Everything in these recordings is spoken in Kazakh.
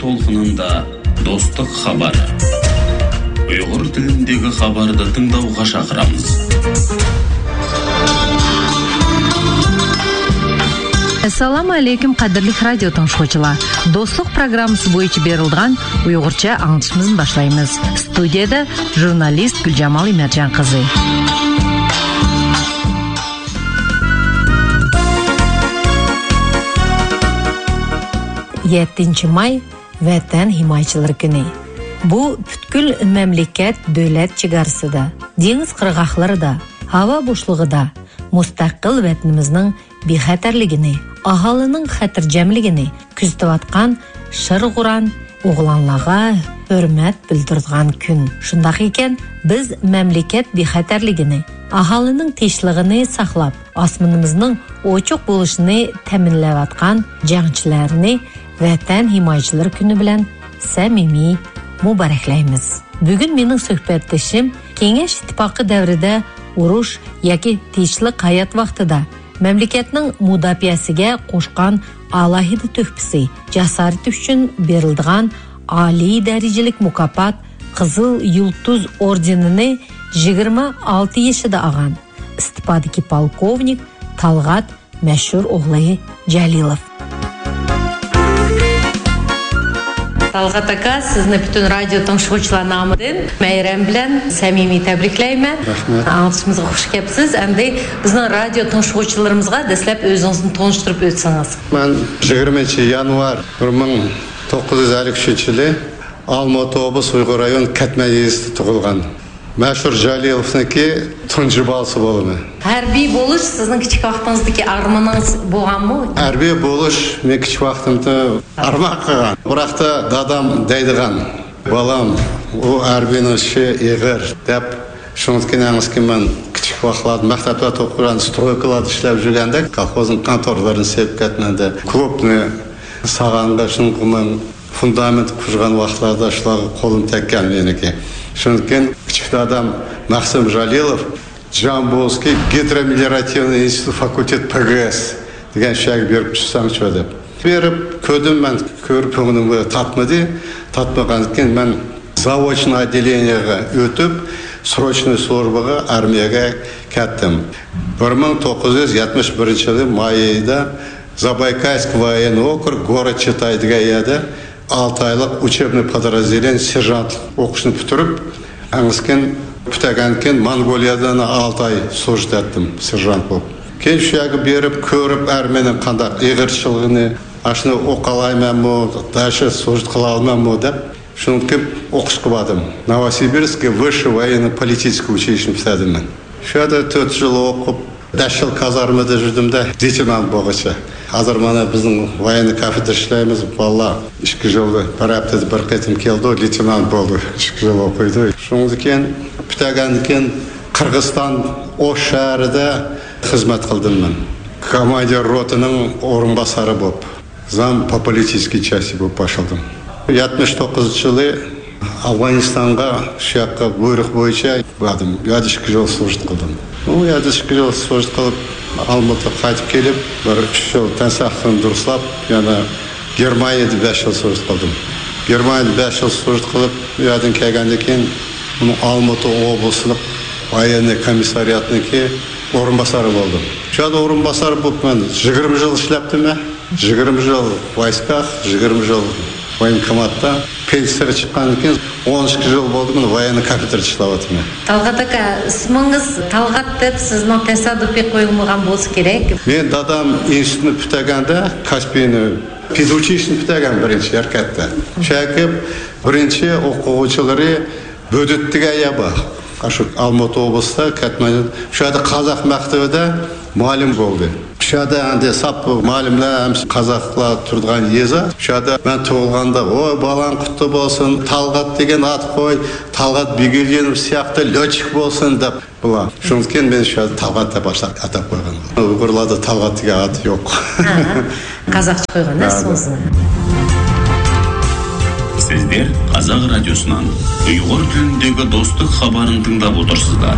толқынында достық хабары. Ұйғыр тіліндегі хабарды тыңдауға шақырамыз. Ассаламу алейкум, қадірлік радио тыңшылар. Достық программасы бойынша берілген ұйғырша аңлатышымызды башлаймыз. Студияда журналист Гүлжамал Имержан қызы. 7 май Вәтән химайчылар көне. Бу бүткүл мәмлекет дөләт чигарсыда, деңіз қырғақларда, хава бушлыгыда мустақил вәтніміздің бехәтерлігіне, ахалының хәтірҗәмлігіне күзетіп атқан шыр-ғуран оғланлаға hürmet білдірдіған күн. Шындақ екен, біз мәмлекет бехәтерлігіне, ахалының тешлігіне сақлап, асмынымыздың очық болышыны тәмінләп атқан жаңчыларыны Вәтән химайчылар күні білән сәмими мұбарәкләйміз. Бүгін менің сөhбәттешім Кеңеш иттифақы дәвридә уруш яки тичлек хаят вақтыда мәмлекетнең мудафиясигә кушкан алаһида төһфәсе жасарыты өчен берилгән али дәрәҗәлек мукафат Кызыл Йолдыз орденini 26 яшында аган истифадәки полковник Талгат мәшһүр оглы Җәлилов. Талгат ака, сезне бүтән радио тыңшыучылар намыдан бәйрәм белән сәмими тәбрикләймен. Аңлатышыбызга хуш кепсез. Әнде безнең радио тыңшыучыларыбызга дәсләп өзегезне тоныштырып өтсәңез. Мен 20 январь 1953 елы Алматы облысы Уйгыр район Кәтмәйезде тугылган. Мәшһүр Җәлиловники тунҗы баласы булымы. Хәрби булыш сезнең кичек вакытыгыздагы арманыңыз булганмы? Хәрби булыш мен кичек вакытымда арман кылган. Бирок та дадам дәйдиган. Балам, у хәрбинең эше игыр дип шундый аңлыскы мен кичек вакытларда мәктәптә укыган стройкаларда эшләп жүргәндә колхозның конторларын сеп кәтмәндә клубны саганга шуның фундамент курган вакытларда шуларга колым тәккән менеке. Шункен кичек адам Максим Җәлилов Жамбулский гидромелиоративный институт факультет ПГС деген шәк беріп шықсам шөдеп. Беріп көдім мен көріп көңілім татмады. Татмаған кен мен заочный отделениеге өтіп, срочный службаға армияға кәттім. 1971 жылы майда Забайкальск военный округ город Читай деген еді. 6 айлық учебный подразделение сержант оқушыны бүтіріп, аңыскен бүтәгәнкен Монголиядан 6 ай служит еттім сержант болып. Кен шуяғы беріп, көріп, әрменің қандақ иғыршылығыны, ашыны оқалаймен мұ, дәші служит қылалмен мұ деп, шуның кеп оқышқы бадым. Новосибирский высший военно-политический училищен бітәдім мен. Шуяда 4 жыл оқып, дәшіл казармада жүрдім де, лейтенант болғыча. Азыр мана біздің военный кафедра ішлейміз, бала 2 жылды, бір аптада бір қайтым келді, лейтенант болды, 2 жыл оқиды. Шуңыз кен, бүтәгәнді кен, Қырғызстан Ош шәріде қызмет қылдым мен. Командир ротының орынбасары болып, зам по политической части болып башылдым. 79 жылы Афганистанға шаққа бұйрық бойынша бадым, 2 жыл служит қылдым. 2 жыл служит қылып, Алматы қайтып келіп, 3 жыл тәнсақтың дұрыслап, яна Германияда 5 жыл служит қылдым. Германияда 5 жыл служит қылып, ядан кәгенде кен, Алматы облысылық военный комиссариатныки орынбасары болдым. Шада орынбасары болып мен 20 жыл ішләптім. 20 жыл в войсках, 20 жыл военкоматта. Пенсияға шыққан екен, 13 жыл болды мен военный кафедрада ішлеп жатырмын. Талғат ака, ісіміңіз Талғат деп сіздің тәсадүфи қойылмаған болса керек. Мен дадам институтны бүтәгәндә, Каспийны педучилищны бүтәгән бірінші әркәтті. Шәкіп бірінші оқучылары бөдеттіге ябы. Алматы облысында Кәтмәнде шада қазақ мақтабыда мұғалім болды. Шада әнде сап мұғалімлер қазақлар тұрған езі. Шада мен туылғанда, ой балаң құтты болсын, Талғат деген ат қой, Талғат Бегелгенов сияқты летчик болсын деп бұла. Шондықтан мен шада Талғат деп атап қойған. Ұйғырларда Талғат деген ат жоқ. Қазақша қойған сосын. Сіздер Қазақ радиосынан ұйғыр тіліндегі достық хабарын тыңдап отырсыздар.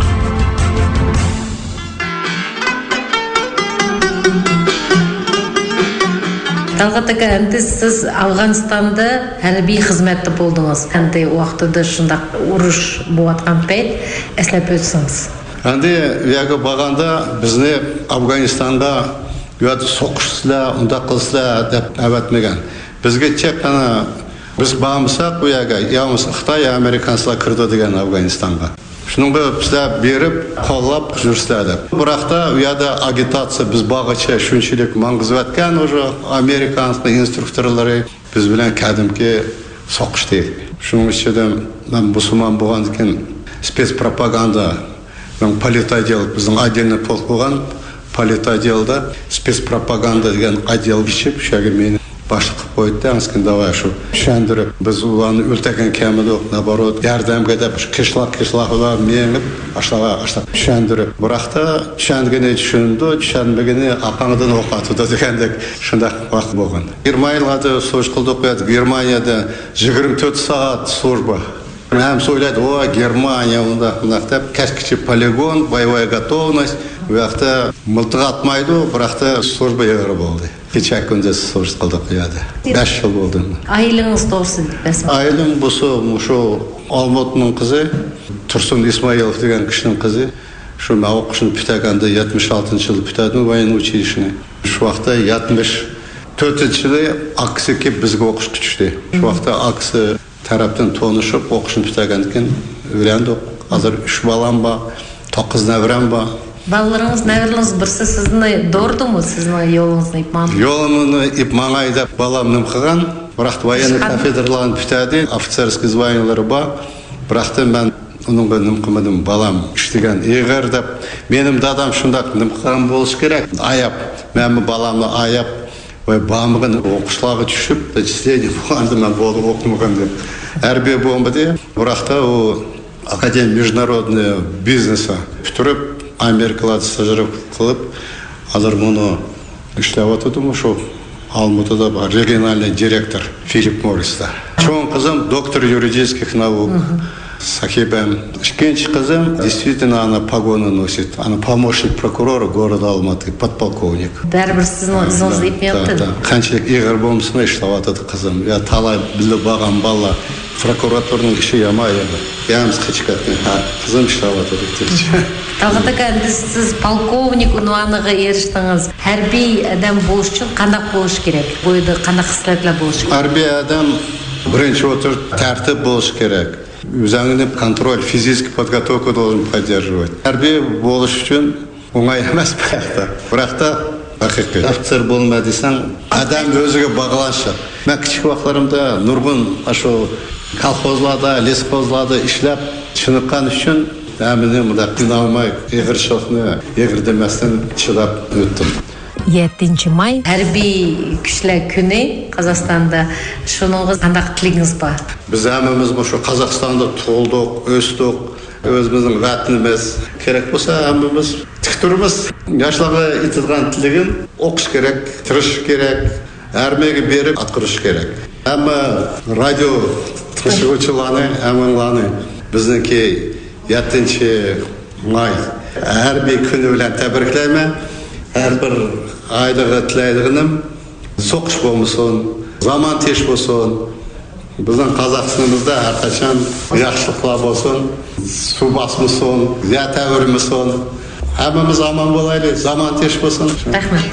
Талғат ака, әнді сіз Ауғанстанда хәрби қызметті болдыңыз. Әнді уақытыда шындақ ұрыш болатқан пәйт, әсләп өтсіңіз. Әнді яғы бағанда бізіне Афганистанға өйді соқышсыла, ұнда қылсыла деп әвәтмеген. Бізге тек қана біз бағымсақ өйәгі, яғымыз Қытай, американцылар кірді деген Афганистанға. Шыныңғы бізде беріп, қолап жүрсіледі. Бірақта өйәді агитация біз бағыча шүншілік маңғызып әткен уже американцылар инструкторлары біз білен кәдімге соқыш дейді. Шының үшеден мен мұсылман болған екен спецпропаганда политодел біздің отдельный полк болған политоделда спецпропаганда деген отдел кішіп шәгі мені башлық қойды аңызкен давай шу шәндіріп біз оланы өлтәген кәміді наоборот ярдәмге деп кишлақ меңіп ашлаға шәндіріп бірақта шәндігіне түшінді шәндігіне апаңыдан оқатыды дегендік шындақ уақыт болған. Германияда служба қылдық, Германияда 24 сағат служба. Әм сөйледі, Германия, деп, кәшкіші полигон, боевая готовность, бұяқта мылтық атмайды, бірақта служба егірі болды. Кечек күнде служба қылдық еді. 5 жыл болды. Айлыңыз тоғысы бәсім? Айлың бұсы Алматының қызы, Тұрсын Исмаилов деген кішінің қызы. Шу оқушыны пітәгенде 76 жылы пітәдің военный училищені. Шу вақта 74 жылы ақсы кеп бізге оқыш күшті. Шу вақта ақсы тараптан тонышып, оқышын пітәгендікен үйренді. Қазір 3 балам ба, 9 нәвірем ба. Балаларыңыз, нәвірліңіз бірсі сіздің дорды мұ, сіздің еліңіздің ипман? Елімін ипман айда балам нұмқыған, бірақ военный кафедрларын пітәді, офицерский званиялары ба, бірақ мен оныңға нұмқымадым балам іштеген егер деп, менің дадам шындақ нұмқыған болыш керек, аяп, мәмі баламны аяп, бамығын оқышлағы түшіп, дәчістейді болғанды мен болды оқымаған деп. Әрбе болмады, бірақта Академия международного бизнеса бүтіріп, Америкалады стажировка қылып, азыр мұны ішлеп отыдым, шо Алматыда бар региональный директор Филипп Морриста. Чоң қызым доктор юридических наук. Сахибем. Шкенч қызым действительно она погоны носит. Она помощник прокурора города Алматы, подполковник. Бәрібір сіздің ізіңізді ипмеуді? Да. Қаншылық егір болмысына ішлеп отыды қызым. Я талай білі баған бала прокуратурның іші яма еді. Ямыз қычқатын. Қызым ішлеп отыды. Талғат ака, сіз полковник ұнуанығы еріштіңіз. Әрбей адам болуш үшін қандақ болуш керек? Бойды қандақ қысылетлі болуш керек? Әрбей адам бірінші отыр тәртіп болуш керек. Өзіңді контроль, физическая подготовка должен поддерживать. Әрбей болуш үшін оңай емес баяқта. Бірақта ақиқи. Офицер болма десең, адам өзіге бағаланшы. Мен кішік уақытларымда нұрғын ашу колхозларда, лесхозларда ішлеп шыныққан үшін әміне мұнда қиналмай, егіршілікні егірдеместен шыдап өттім. 7 май әрбей күшлі күні Қазақстанда шыныңыз қандақ тілігіңіз ба? Біз әміміз бұл Қазақстанда туылдық, өстік, өзіміздің вәтініміз керек болса әміміз тік тұрмыз. Яшылығы итілған тілігін оқыш керек, тұрыш керек, әрмеге беріп атқырыш керек. Әмі радио тыңшығычыланы, әмінланы біздіңке 7 май әрбей күні білән тәбіріклеймен. Әрбір айлығы тілейдігінім соқыш болмысын, заман теш болсын. Біздің Қазақстанымызда әрқашан яқшылықла болсын, су басмысын, тәуірімісын. Әміміз аман болайлы, заман теш болсын. Рахмет.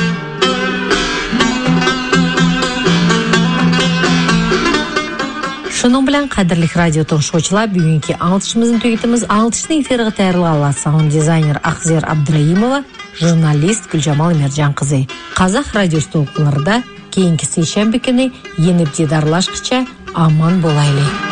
Шуның білән қадірлік радио тыңшылар, бүгінгі аңлытышымыздың төгетіміз аңлытышның эфирға тәйірліға саунд дизайнер Ақзер Абдраимова, журналист Гүлжамал Мерджан қызы. Қазақ радиосы толқыларда кейінгі сейшенбі күні еніп дедарлашқыча аман болайлы.